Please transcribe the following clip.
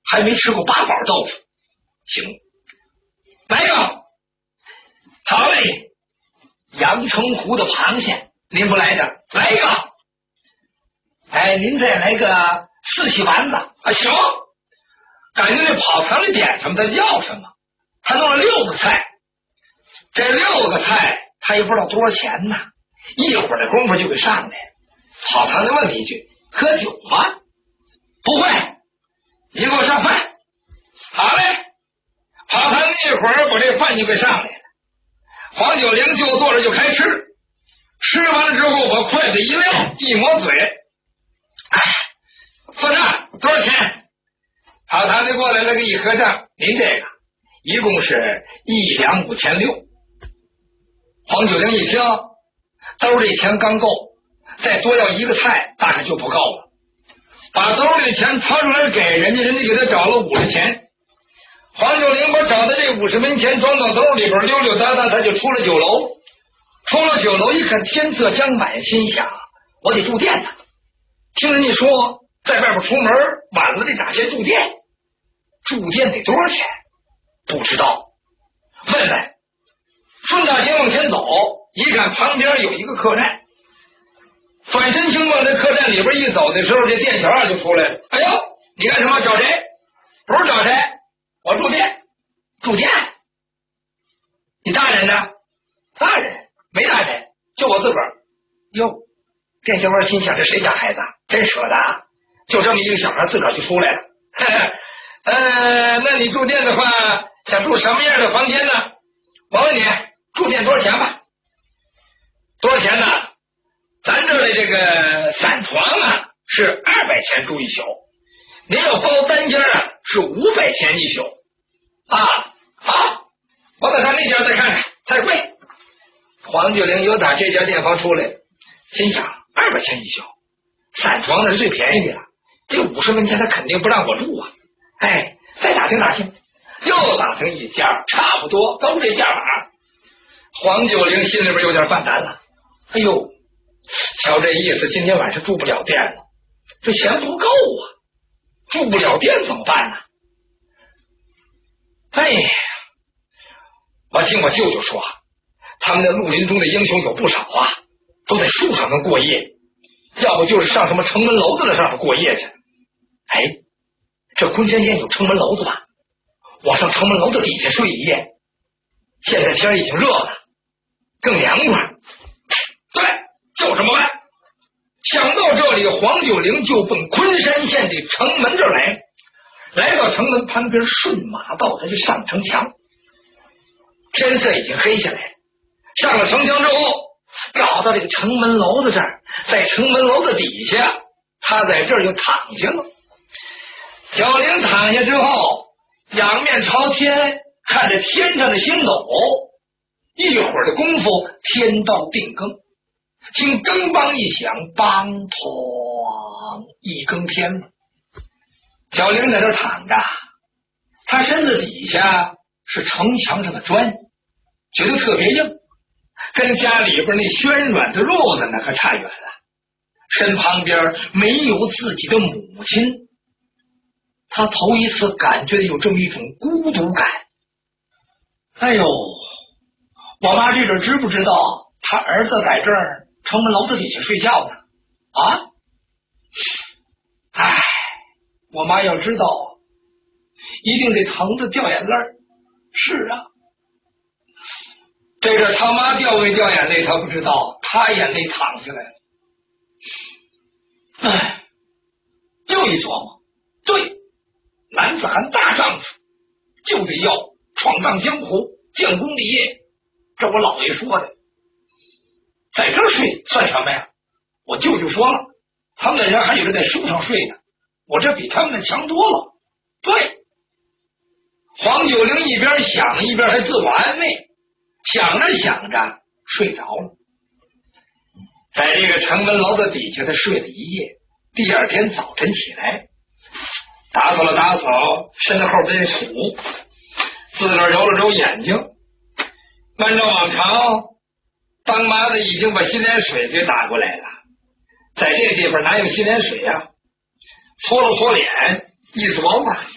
还没吃过八宝豆腐。行，来一个。好嘞，阳澄湖的螃蟹，您不来点？来一个。哎，您再来个四喜丸子啊！行。感觉这跑堂里点什么，他要什么？他弄了6个菜，这6个菜他也不知道多少钱呢。一会儿的功夫就给上来了。跑堂就问你一句：喝酒吗？不会。你给我上饭。好嘞。跑堂一会儿把这饭就给上来了。黄九龄就坐着就开吃。吃完了之后，把筷子一撂，一抹嘴。哎，算账，多少钱？跑堂就过来了，给一合账，您这个一共是1两5钱6。黄九龄一听，兜里钱刚够，再多要1个菜大概就不够了。把兜里的钱掏出来给人家，人家给他找了50钱。黄九龄把找的这50文钱装到兜里边，溜溜达达他就出了酒楼。出了酒楼一看天色将晚，心想我得住店呢。听人家说在外边出门晚了得打钱住店，住店得多少钱？不知道。问问，顺大街往前走，一看旁边有一个客栈，转身轻往这客栈里边一走的时候，这店小二就出来了。哎呦，你干什么？找谁？不是找谁，我住店。住店？你大人呢？大人没大人，就我自个儿。哟，店小二心想，这谁家孩子真舍得啊，就这么一个小孩自个儿就出来了。那你住店的话，想住什么样的房间呢？我问你，住店多少钱吧？多少钱呢？咱这儿的这个散床啊是200钱住一宿，您要包单间啊是500钱一宿啊。好，我再上那家再看看，太贵。黄九龄又打这家店房出来，心想200钱一宿，散床那是最便宜的了，这50文钱他肯定不让我住啊。哎，再打听打听，又打听一家，差不多都这价码。黄九龄心里边有点犯难了。哎呦，瞧这意思，今天晚上住不了店了，这钱不够啊，住不了店怎么办呢？哎呀，我听我舅舅说，他们的绿林中的英雄有不少啊，都在树上能过夜，要不就是上什么城门楼子的上面过夜去。哎，这昆山县有城门楼子吧？我上城门楼子底下睡一夜，现在天已经热了，更凉快。对，就这么办。想到这里，黄九龄就奔昆山县的城门这儿来。来到城门旁边，顺马道他就上城墙。天色已经黑下来了，上了城墙之后，找到这个城门楼子这儿，在城门楼子底下，他在这儿就躺下了。九龄躺下之后，仰面朝天，看着天上的星斗。一会儿的功夫，天到定更，听更梆一响，梆砰一更天了。小玲在这躺着，他身子底下是城墙上的砖，觉得特别硬，跟家里边那暄软的褥子呢可差远了。身旁边没有自己的母亲，他头一次感觉有这么一种孤独感。哎呦，我妈这阵知不知道他儿子在这儿城门楼子底下睡觉呢？啊？哎，我妈要知道，一定得疼得掉眼泪。是啊，这个他妈掉没掉眼泪他不知道，他眼泪淌下来了。哎，又一琢磨，对，男子汉大丈夫就得要闯荡江湖，建功立业，这我姥爷说的。在这儿睡算什么呀？我舅舅说了，他们的人还有人在树上睡呢，我这比他们的强多了。对，黄九龄一边想一边还自我安慰，想着想着睡着了。在这个城门楼子底下他睡了一夜，第二天早晨起来，打扫了打扫身后边的土，自个儿揉了揉眼睛。按照往常，当妈的已经把洗脸水给打过来了，在这地方哪有洗脸水呀？搓了搓脸，一琢磨，